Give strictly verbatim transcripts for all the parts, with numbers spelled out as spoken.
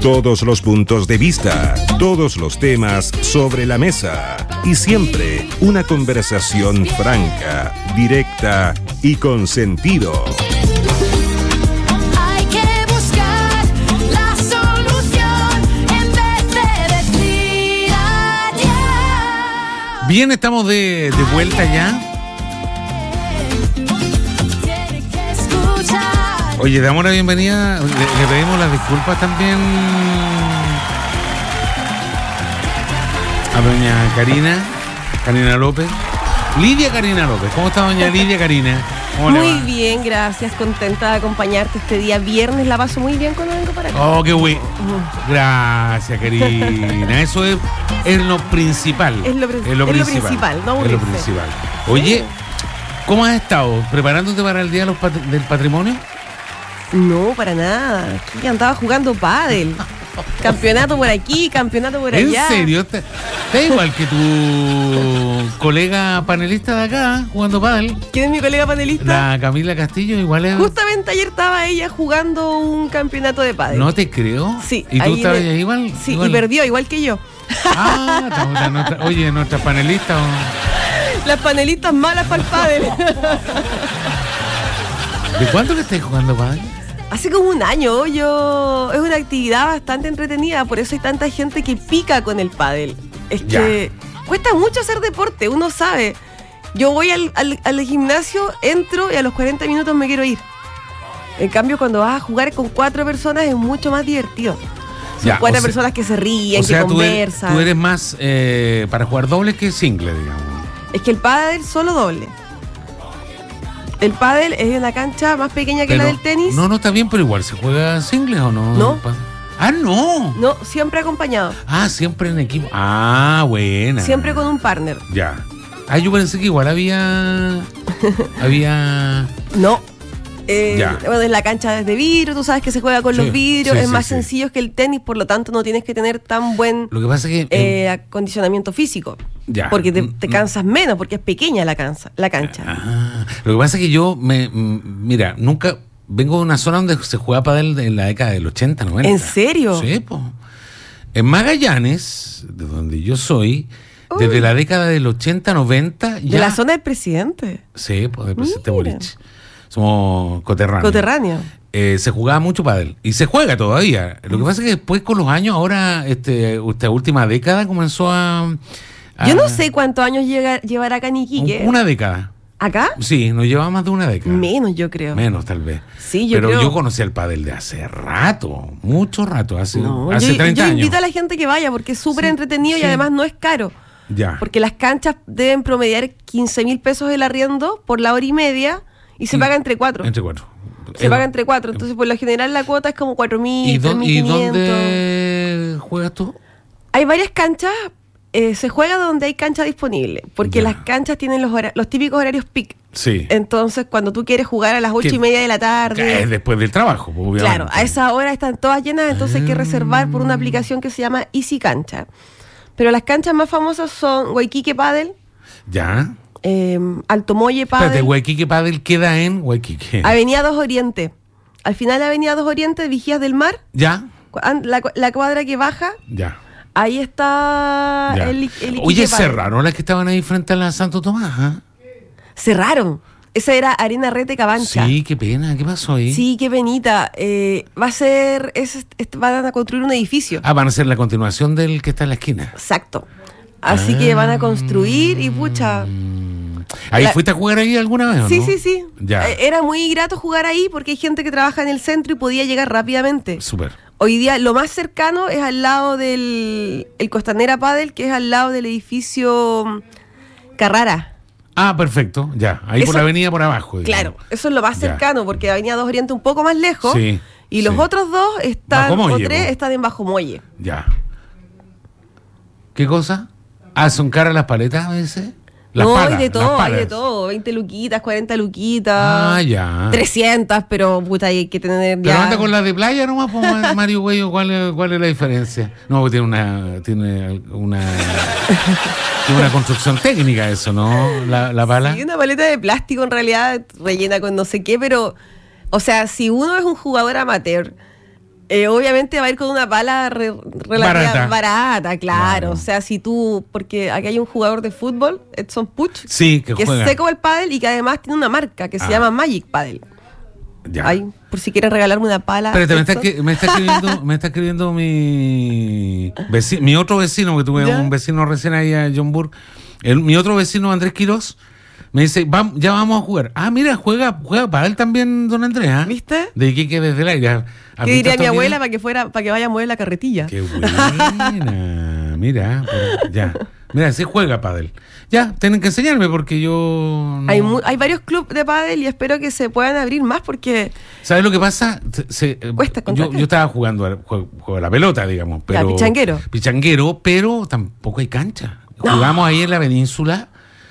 Todos los puntos de vista, todos los temas sobre la mesa y siempre una conversación franca, directa y con sentido. Hay que buscar la solución en vez de decir adiós. Bien, estamos de, de vuelta ya. Oye, damos la bienvenida, le, le pedimos las disculpas también a doña Karina, Karina López. Lidia Karina López, ¿cómo está doña Lidia Karina? ¿Cómo le Muy va? bien, gracias, contenta de acompañarte este día viernes, la paso muy bien cuando vengo para acá. Oh, qué bueno. Gracias, Karina. Eso es, es lo principal. Es lo, es lo es lo principal. principal, no Es lo aburrirse. principal. Oye, ¿cómo has estado? ¿Preparándote para el Día de los Pat- del Patrimonio? No, para nada, aquí andaba jugando pádel. Campeonato por aquí, campeonato por ¿En allá. serio? Está, está igual que tu colega panelista de acá, jugando pádel. ¿Quién es mi colega panelista? La Camila Castillo, igual es... Justamente ayer estaba ella jugando un campeonato de pádel. No te creo. Sí. ¿Y tú ahí estabas en el- ahí igual? Sí, igual. y perdió, igual que yo. Ah, estamos- está nuestra- oye, nuestras panelistas... oh. Las panelistas malas para el pádel. ¿De cuánto que estás jugando pádel? Hace como un año, yo es una actividad bastante entretenida, por eso hay tanta gente que pica con el pádel. Es Ya. que cuesta mucho hacer deporte, uno sabe. Yo voy al, al, al gimnasio, entro y a los cuarenta minutos me quiero ir. En cambio, cuando vas a jugar con cuatro personas es mucho más divertido. Son Ya, cuatro o sea- personas que se ríen, O sea, que tú eres, conversan. tú eres más eh, para jugar doble que single, digamos. Es que el pádel solo doble. El pádel es en la cancha más pequeña que Pero- la del tenis. No, no está bien, pero igual se juega single o no. No. Pa- Ah, no. No, siempre acompañado. Ah, siempre en equipo. Ah, buena. Siempre con un partner. Ya. Ah, yo pensé que igual había. había. No. Eh, Ya. bueno, en la cancha es de vidrio, tú sabes que se juega con Sí, los vidrios, sí, es sí, más sí. sencillo que el tenis, por lo tanto no tienes que tener tan buen Lo que pasa es que. eh, acondicionamiento físico, Ya. porque te, Mm, te mm. cansas menos, porque es pequeña la cancha. La cancha. Ah, lo que pasa es que yo me. mm, Mira, nunca. Vengo de una zona donde se juega pádel en la década del ochenta, noventa. ¿En serio? Sí, pues. En Magallanes, de donde yo soy, Uy. desde la década del ochenta, noventa. De ya, la zona del presidente, Sí, pues del presidente Mira. Boric. Somos coterráneos. coterráneo. Eh, se jugaba mucho pádel y se juega todavía. Lo que pasa es que después con los años, ahora este, esta última década comenzó a, a- Yo no sé cuántos años llega, llevará acá en Iquique. un- una década. ¿Acá? Sí, nos lleva más de una década. Menos, yo creo. Menos tal vez. Sí, yo Pero creo. yo conocí el pádel de hace rato, mucho rato, hace, No, hace yo, treinta yo años. invito a la gente que vaya porque es súper Sí, entretenido sí. y además no es caro. Ya. Porque las canchas deben promediar quince mil pesos el arriendo por la hora y media y se Y- paga entre cuatro. Entre cuatro. Se Eh, paga entre cuatro. Entonces, por lo general, la cuota es como cuatro ¿Y, mil, dó- tres mil y quinientos. dónde juegas tú? Hay varias canchas. Eh, se juega donde hay cancha disponible. Porque Ya. las canchas tienen los, hora- los típicos horarios peak. Sí. Entonces, cuando tú quieres jugar a las ocho Que- y media de la Que tarde. es después del trabajo, pues, obviamente. Claro, a esa hora están todas llenas, entonces hay que reservar por una Ah. aplicación que se llama Easy Cancha. Pero las canchas más famosas son Waikiki Paddle, Ya. eh, Alto Molle Espérate, Paddle, Waikiki Paddle queda en Waikiki. Avenida dos Oriente. Al final de Avenida dos Oriente, Vigías del Mar, Ya. cu- an- la, cu- la cuadra que baja, Ya. ahí está ya. el, el Iquique Oye, Paddle. cerraron las que estaban ahí frente a la Santo Tomás, ¿ah? Cerraron. Esa era Arena Rete Cabancha. Sí, qué pena. ¿Qué pasó ahí? Sí, qué penita. Eh, va a ser, es, es- van a construir un edificio. Ah, van a ser la continuación del que está en la esquina. Exacto. Así que van a construir y pucha. Mm. ¿Ahí La- fuiste a jugar ahí alguna vez o Sí, no? sí, sí. Ya. Eh, Era muy grato jugar ahí porque hay gente que trabaja en el centro y podía llegar rápidamente. Súper. Hoy día lo más cercano es al lado del el Costanera Padel, que es al lado del edificio mm, Carrara. Ah, perfecto. Ya. Ahí por Eso- la avenida por abajo. digamos. Claro, eso es lo más Ya. cercano porque Avenida dos Oriente un poco más lejos. Sí, Y los sí. otros dos están, Bajo Muelle, o tres po. están en Bajo Muelle. Ya. ¿Qué cosa? Ah, son caras las paletas a veces. Las no, palas, hay de las todo, hay de palas. todo. veinte luquitas, cuarenta luquitas. Ah, ya. trescientas, pero puta, hay que tener Pero ya. anda con la de playa nomás, pues, Ma- Mario Güello, ¿cuál es, ¿cuál es la diferencia? No, porque tiene una tiene una tiene una construcción técnica eso, ¿no? La, la pala. Sí, una paleta de plástico en realidad rellena con no sé qué, pero, o sea, si uno es un jugador amateur Eh, obviamente va a ir con una pala re, relativa- Barata. barata, claro. Claro. O sea, si tú, porque aquí hay un jugador de fútbol, Edson Puch, Sí, que, que juega. es seco el pádel y que además tiene una marca que se Ah. llama Magic Paddle. Ya. Ay, por si quieres regalarme una pala. Espérate, me está, Edson. escri- me está escribiendo, me está escribiendo mi veci- mi otro vecino, que tuve ¿Ya? un vecino recién ahí a John Burke. El- mi otro vecino, Andrés Quirós, me dice, "Vam- ya vamos a jugar. Ah, mira, juega, juega para él también, don Andrés, ¿ah? ¿Viste? De Iquique desde el aire. ¿Has ¿Qué visto diría estos mi abuela videos? para que fuera, para que vaya a mover la carretilla? Qué buena. Mira, pero- ya. Mira, sí juega pádel. Ya, tienen que enseñarme porque yo no- Hay, mu- hay varios clubes de pádel y espero que se puedan abrir más porque ¿Sabes lo que pasa? Se- se- eh, Cuesta yo, contratar. yo estaba jugando al juego, juego a la pelota, digamos. Pero, pichanguero. Pichanguero, pero tampoco hay cancha. Jugamos ahí en la península,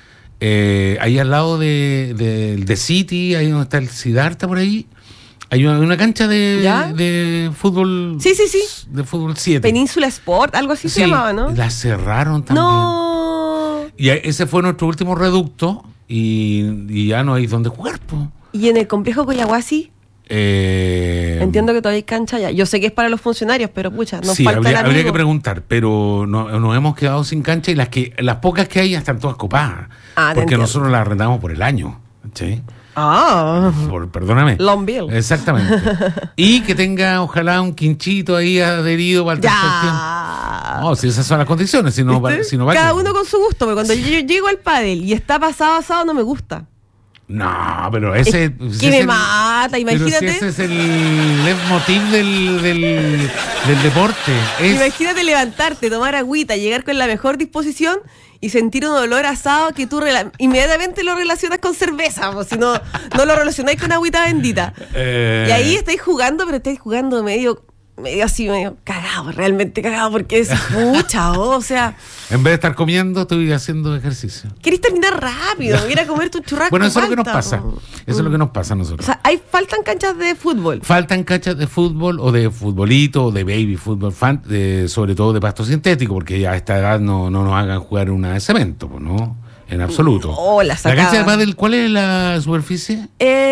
eh, ahí al lado de, de, de City, ahí donde está el Siddhartha por ahí. Hay una, una cancha de, ¿Ya? de fútbol. Sí, sí, sí. De fútbol siete. Península Sport, algo así Sí, se llamaba, ¿no? la cerraron también. No. Y ese fue nuestro último reducto y, y ya no hay donde jugar, po. Y en el complejo Coyahuasi, Eh, entiendo que todavía hay cancha ya. Yo sé que es para los funcionarios, pero pucha, nos sí, falta habría, el habría amigo. que preguntar, pero no- nos hemos quedado sin cancha y las que las pocas que hay ya están todas copadas. Ah, te porque entiendo. nosotros las arrendamos por el año. ¿Sí? Ah, Por, perdóname. Long Bill. Exactamente. Y que tenga, ojalá, un quinchito ahí adherido para el tercer tiempo. ya. No, si esas son las condiciones, si no, ¿Viste? va- si no va Cada que- uno con su gusto, porque cuando yo llego al pádel y está pasado asado no me gusta. No, pero ese. Es si que me ese- mata, pero imagínate. si ese es el leitmotiv del, del, del deporte. Es, Imagínate levantarte, tomar agüita, llegar con la mejor disposición y sentir un olor asado que tú rela- inmediatamente lo relacionas con cerveza, o si no, no lo relacionáis con agüita bendita. eh, Y ahí estáis jugando, pero estáis jugando medio, medio así, medio cagado, realmente cagado, porque es mucha, o sea, En vez de estar comiendo, estoy haciendo ejercicio. querés terminar rápido, ir a comer tu churrasco. Bueno, eso es lo que nos falta, pasa. po. Eso es lo que nos pasa a O nosotros. sea, hay, faltan canchas de fútbol. Faltan canchas de fútbol o de futbolito o de baby fútbol, fan, de- sobre todo de pasto sintético, porque ya a esta edad no, no nos hagan jugar una de cemento, pues, ¿no? En absoluto. Oh, la la sacada. cancha de pádel, ¿cuál es la superficie?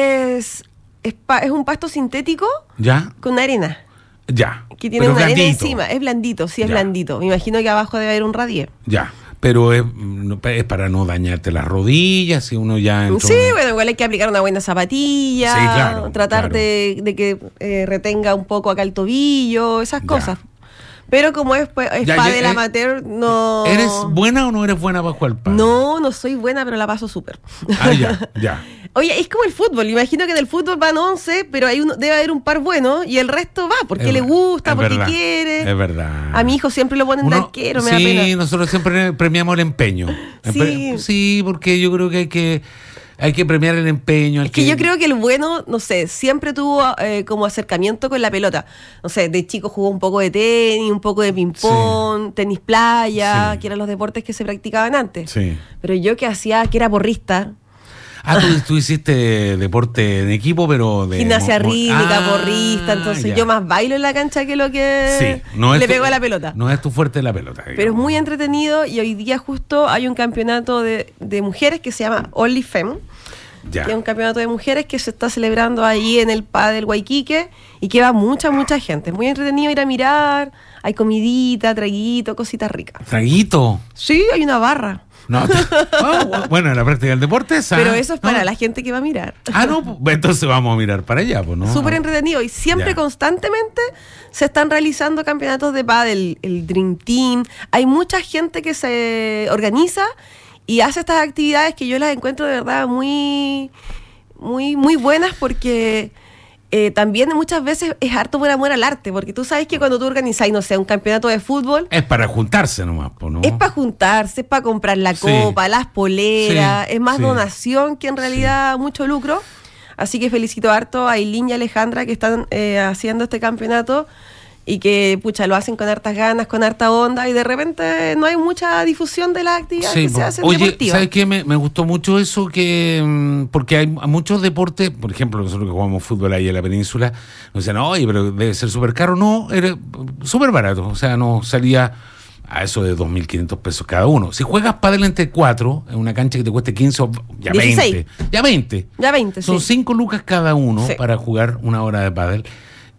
Es, es, pa- es un pasto sintético ¿Ya? con arena. Ya. Que tiene Pero una arena blandito. encima. Es blandito, sí, es Ya. blandito. Me imagino que abajo debe haber un radier. Ya. Pero es, no, es para no dañarte las rodillas, si uno ya entró- Sí, bueno, igual hay que aplicar una buena zapatilla, Sí, claro, tratar claro. De, de que eh, retenga un poco acá el tobillo, esas Ya. cosas. Pero como es, pues, es Ya, pádel ya, eh, amateur, no... ¿Eres buena o no eres buena para jugar pádel? No, no soy buena, pero la paso súper. Ah, ya, ya. Oye, es como el fútbol. Imagino que en el fútbol van once, pero hay uno, debe haber un par bueno y el resto va porque Es le ver- gusta, es porque verdad, quiere. Es verdad. A mi hijo siempre lo ponen de Uno- arquero, me sí, da pena. nosotros siempre premiamos el empeño. Sí. Empe- sí, porque yo creo que hay que hay que premiar el empeño. hay Es que yo creo que el bueno, no sé, siempre tuvo eh, como acercamiento con la pelota. No sé, de chico jugó un poco de tenis, un poco de ping-pong, tenis playa, Sí. que eran los deportes que se practicaban antes. Sí. Pero yo que hacía, que era porrista, Ah, tú, tú hiciste deporte en equipo, pero de gimnasia mo- mo- rítmica, Ah, porrista, entonces ya. yo más bailo en la cancha que lo que Sí, no es le tu- pego a la pelota. No es tu fuerte la pelota. Pero es digamos. muy entretenido y hoy día justo hay un campeonato de, de mujeres que se llama Only Femme, Ya. que es un campeonato de mujeres que se está celebrando ahí en el Padel Guayquique y que va mucha, mucha gente. Es muy entretenido ir a mirar, hay comidita, traguito, cositas ricas. Traguito. Sí, hay una barra, No, te- Ah, bueno, en la práctica del deporte esa. pero eso es para ¿no? la gente que va a mirar. Ah, no, pues, entonces vamos a mirar para allá, pues, ¿no? Súper entretenido y siempre Ya. constantemente se están realizando campeonatos de pádel, el Dream Team. Hay mucha gente que se organiza y hace estas actividades que yo las encuentro de verdad muy, muy, muy buenas porque eh, también muchas veces es harto por amor al arte, porque tú sabes que cuando tú organizas, no sé, un campeonato de fútbol, Es para juntarse nomás, pues, ¿no? es para juntarse, es para comprar la Sí. copa, las poleras, Sí, es más sí. donación que en realidad mucho lucro. Así que felicito harto a Ailín y Alejandra que están eh, haciendo este campeonato y que, pucha, lo hacen con hartas ganas, con harta onda y de repente no hay mucha difusión de las actividades Sí, que po. se hacen Oye, deportivas. ¿sabes qué? Me, me gustó mucho eso que... mm, porque hay muchos deportes, por ejemplo, nosotros que jugamos fútbol ahí en la península, nos decían, oye, pero debe ser súper caro. No, era súper barato. O sea, no salía a eso de dos mil quinientos pesos cada uno. Si juegas pádel entre cuatro, en una cancha que te cueste quince o ya dieciséis. veinte. Ya veinte. Ya veinte, Son sí. cinco lucas cada uno Sí. para jugar una hora de pádel.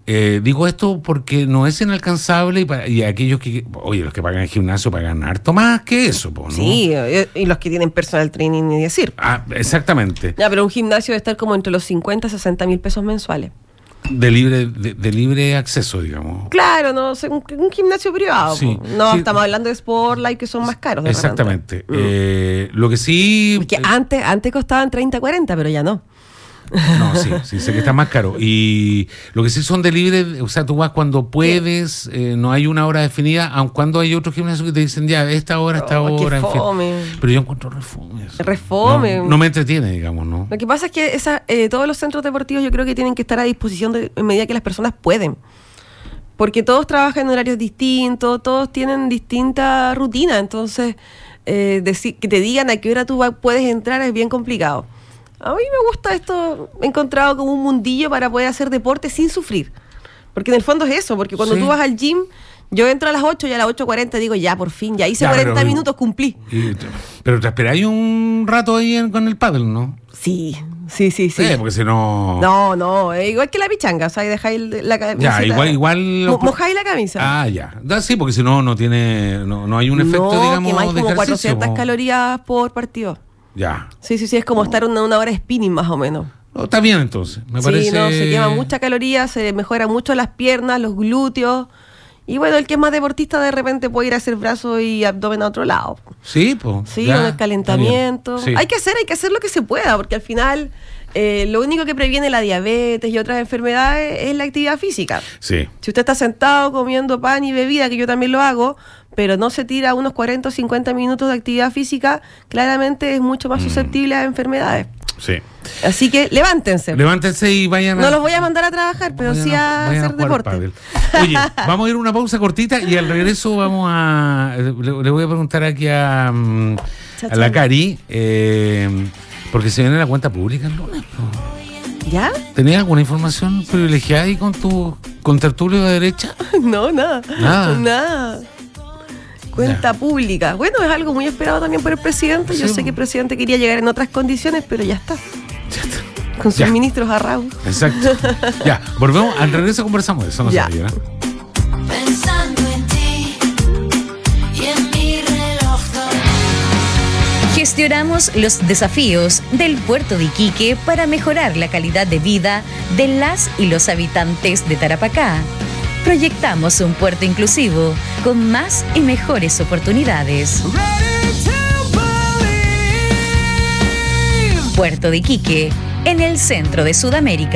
Eh, digo esto porque no es inalcanzable y, para, y aquellos que, oye, los que pagan el gimnasio pagan harto más que eso, po, ¿no? Sí, y los que tienen personal training, ni decir. Ah, exactamente. Ya, pero un gimnasio debe estar como entre los cincuenta y sesenta mil pesos mensuales. De libre, de, de libre acceso, digamos. Claro, no sé, un, un gimnasio privado. Sí, po. No, sí. estamos hablando de Sportlife, que son más caros. De Exactamente. repente. Eh, lo que sí... Porque antes, antes costaban treinta, cuarenta, pero ya no. No, sí, sí, sé que está más caro. Y lo que sí son de libre, o sea, tú vas cuando puedes, eh, no hay una hora definida, aun cuando hay otros gimnasios que te dicen ya, esta hora, esta Oh, qué hora, en fin. fome. Pero yo encuentro refome. eso. Refome. No, no me entretiene, digamos, ¿no? Lo que pasa es que esa, eh, todos los centros deportivos yo creo que tienen que estar a disposición de, en medida que las personas pueden. Porque todos trabajan en horarios distintos, todos tienen distinta rutina, entonces eh, decir, que te digan a qué hora tú va- puedes entrar es bien complicado. A mí me gusta esto, he encontrado como un mundillo para poder hacer deporte sin sufrir. Porque en el fondo es eso, porque cuando Sí. tú vas al gym, yo entro a las ocho y a las ocho cuarenta digo, ya, por fin, ya hice Ya, cuarenta pero- minutos, cumplí. Y te- pero te esperáis un rato ahí en- con el paddle, ¿no? Sí, sí, sí, sí. Sí, porque si no... No, no, es igual que la pichanga, o sea, dejáis la camisa. Ya, igual... igual Mo- mojáis la camisa. Ah, ya. Da, sí, porque si no, no tiene... No, no hay un efecto, no, digamos, quemáis de como ejercicio. cuatrocientas po. calorías por partido. Ya. Sí, sí, sí, es como estar una, una hora de spinning más o menos. No, está bien, entonces. Me sí, parece... no, se queman muchas calorías, se mejoran mucho las piernas, los glúteos. Y bueno, el que es más deportista de repente puede ir a hacer brazos y abdomen a otro lado. Sí, pues. Sí, un calentamiento. Sí. Hay que hacer, hay que hacer lo que se pueda, porque al final eh, lo único que previene la diabetes y otras enfermedades es la actividad física. Sí. Si usted está sentado comiendo pan y bebida, que yo también lo hago, pero no se tira unos cuarenta o cincuenta minutos de actividad física, claramente es mucho más susceptible a enfermedades. Sí. Así que levántense. Levántense y vayan a... No los voy a mandar a trabajar, pero vayan sí a vayan hacer jugar deporte. pádel. Oye, vamos a ir a una pausa cortita y al regreso vamos a... Le, le voy a preguntar aquí a, mm, a la Cari, eh, porque se viene la cuenta pública el lunes. po. ¿Ya? ¿Tenías alguna información privilegiada ahí con tu con tertulio de derecha? No, nada. Nada. Nada. Cuenta pública. Bueno, es algo muy esperado también por el presidente. Yo Sí. sé que el presidente quería llegar en otras condiciones, pero ya está. Ya está. Con sus Ya. ministros a Raúl. Exacto. Ya, volvemos. Al regreso conversamos de eso, no Ya. se olviden, ¿eh? Pensando en ti y en mi reloj. Gestionamos los desafíos del puerto de Iquique para mejorar la calidad de vida de las y los habitantes de Tarapacá. Proyectamos un puerto inclusivo con más y mejores oportunidades. Puerto de Iquique, en el centro de Sudamérica.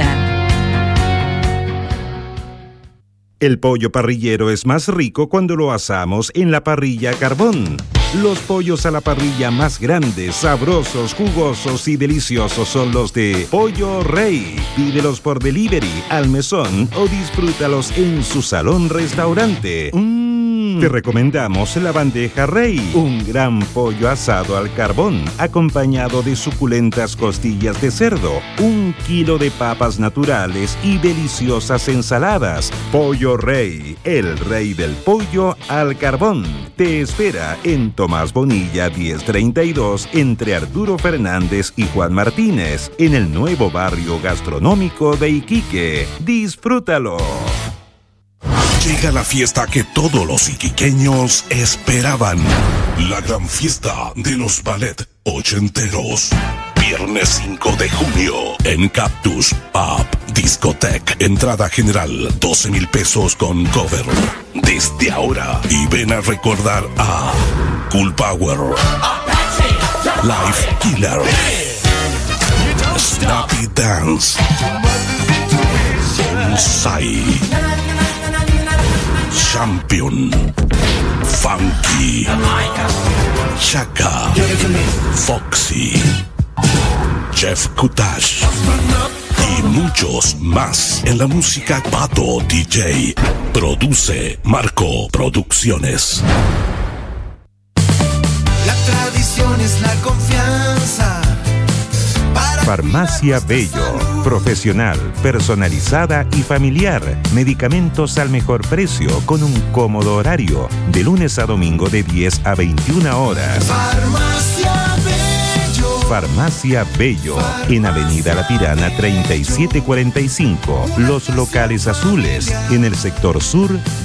El pollo parrillero es más rico cuando lo asamos en la parrilla a carbón. Los pollos a la parrilla más grandes, sabrosos, jugosos y deliciosos son los de Pollo Rey. Pídelos por delivery, al mesón o disfrútalos en su salón restaurante. Mm, te recomendamos la bandeja Rey, un gran pollo asado al carbón, acompañado de suculentas costillas de cerdo, un kilo de papas naturales y deliciosas ensaladas. Pollo Rey, el rey del pollo al carbón. Te espera en Tomás Bonilla diez treinta y dos entre Arturo Fernández y Juan Martínez, en el nuevo barrio gastronómico de Iquique. ¡Disfrútalo! Llega la fiesta que todos los iquiqueños esperaban. La gran fiesta de los ballet ochenteros. Viernes cinco de junio en Cactus Pub Discotech. Entrada general doce mil pesos con cover. Desde ahora. Y ven a recordar a Cool Power, Life Killer, Snappy Dance, Bonsai, Champion, Funky, Chaka, Foxy, Jeff Kutash y muchos más en la música Pato D J. Produce Marco Producciones. La tradición es la confianza. Para Farmacia Bello, profesional, personalizada y familiar. Medicamentos al mejor precio con un cómodo horario. De lunes a domingo de diez a veintiuna horas. Farmacia Bello. Farmacia Bello, en Avenida La Tirana treinta y siete cuarenta y cinco. Los locales azules, en el sector sur